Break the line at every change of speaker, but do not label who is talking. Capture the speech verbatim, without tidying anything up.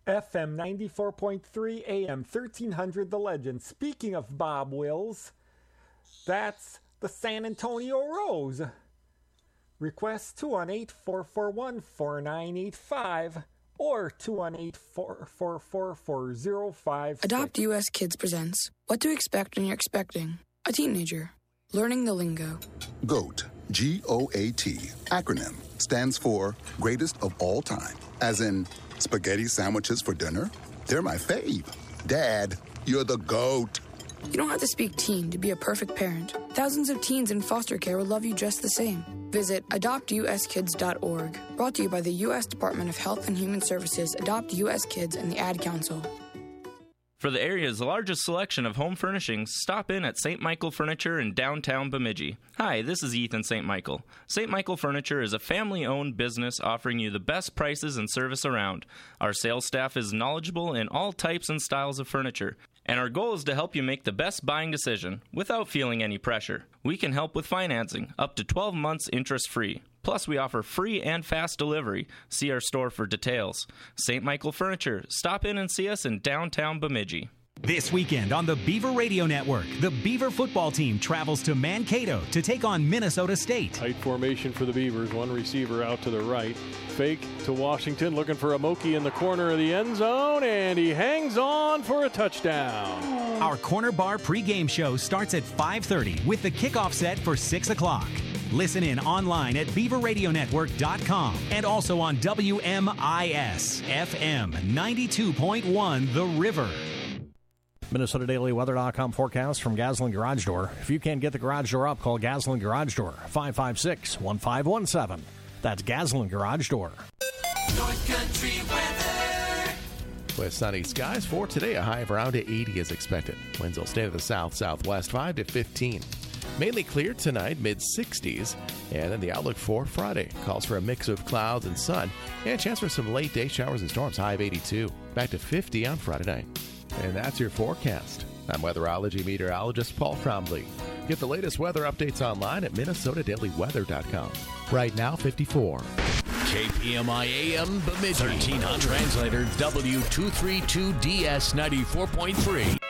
F M ninety-four point three, A M thirteen hundred, The Legend. Speaking of Bob Wills, that's the San Antonio Rose. Request two one eight, four four one, four nine eight five or two one eight, four four four, four zero five six.
Adopt U S Kids presents What to Expect When You're Expecting a Teenager. Learning the lingo.
GOAT, G O A T, acronym, stands for Greatest of All Time. As in, spaghetti sandwiches for dinner? They're my fave. Dad, you're the GOAT.
You don't have to speak teen to be a perfect parent. Thousands of teens in foster care will love you just the same. Visit adopt u s kids dot org. Brought to you by the U S Department of Health and Human Services, Adopt U S Kids, and the Ad Council.
For the area's largest selection of home furnishings, stop in at Saint Michael Furniture in downtown Bemidji. Hi, this is Ethan Saint Michael. Saint Michael Furniture is a family-owned business offering you the best prices and service around. Our sales staff is knowledgeable in all types and styles of furniture, and our goal is to help you make the best buying decision without feeling any pressure. We can help with financing, up to twelve months interest-free. Plus, we offer free and fast delivery. See our store for details. Saint Michael Furniture. Stop in and see us in downtown Bemidji.
This weekend on the Beaver Radio Network, the Beaver football team travels to Mankato to take on Minnesota State.
Tight formation for the Beavers. One receiver out to the right. Fake to Washington, looking for Amoki in the corner of the end zone, and he hangs on for a touchdown.
Our Corner Bar pregame show starts at five thirty with the kickoff set for six o'clock. Listen in online at beaver radio network dot com and also on W M I S F M ninety-two point one The River.
Minnesota Daily Weather dot com forecast from Gaslin Garage Door. If you can't get the garage door up, call Gaslin Garage Door, five five six, one five one seven. That's Gaslin Garage Door.
North Country weather.
With sunny skies for today, a high of around eighty is expected. Winds will stay to the south-southwest, five to fifteen. Mainly clear tonight, mid-sixties. And then the outlook for Friday calls for a mix of clouds and sun and a chance for some late-day showers and storms, high of eighty-two. Back to fifty on Friday night. And that's your forecast. I'm weatherology meteorologist Paul Trombley. Get the latest weather updates online at Minnesota Daily Weather dot com. Right now, fifty-four.
K P M I A M Bemidji. thirteen hundred. Translator W two thirty-two D S ninety-four point three.